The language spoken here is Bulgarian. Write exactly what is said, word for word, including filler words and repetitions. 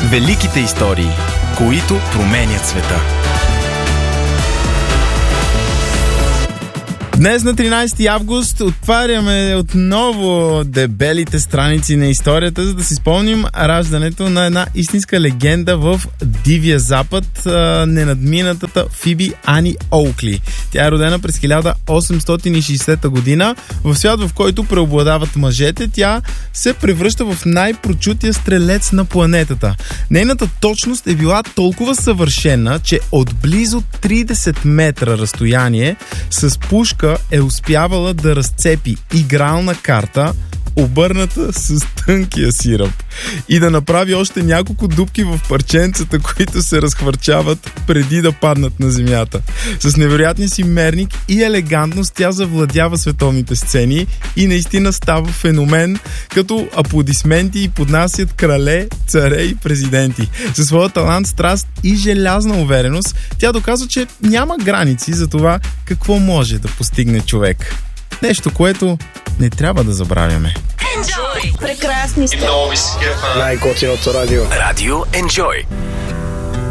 Великите истории, които променят света. Днес на тринайсети август отваряме отново дебелите страници на историята, за да си спомним раждането на една истинска легенда в Дивия Запад, ненадминатата Фиби Ани Оукли. Тя е родена през хиляда осемстотин и шейсета година. В свят, в който преобладават мъжете, тя се превръща в най-прочутия стрелец на планетата. Нейната точност е била толкова съвършена, че от близо трийсет метра разстояние с пушка е успявала да разцепи игрална карта, обърната с тънкия сироп, и да направи още няколко дупки в парченцата, които се разхвърчават преди да паднат на земята. С невероятния си мерник и елегантност тя завладява световните сцени и наистина става феномен, като аплодисменти и поднасят крале, царе и президенти. Със своя талант, страст и желязна увереност тя доказва, че няма граници за това какво може да постигне човек. Нещо, което не трябва да забравяме. Enjoy! Прекрасни сте! Най-готиното радио. Радио Enjoy.